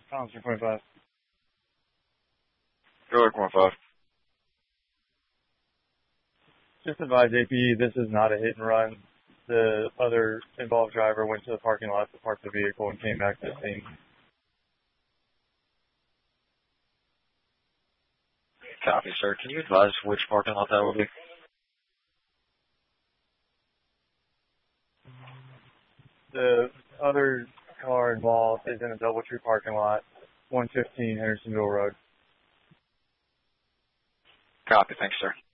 Officer 25. Go ahead, 25. Just advise APE, this is not a hit and run. The other involved driver went to the parking lot to park the vehicle and came back to the scene. Copy, sir. Can you advise which parking lot that will be? The other car involved is in a DoubleTree parking lot, 115 Hendersonville Road. Copy. Thanks, sir.